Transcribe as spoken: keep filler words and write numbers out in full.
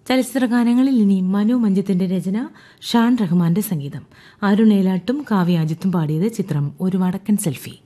ചലച്ചിത്ര ഗാനങ്ങളിൽ ഇനി മനു മഞ്ജിത്തിന്റെ രചന, ഷാൻ റഹ്മാന്റെ സംഗീതം. അരുൺ ഏലാട്ടും കാവ്യ അജിത്തും പാടിയത്. ചിത്രം ഒരു വടക്കൻ സെൽഫി.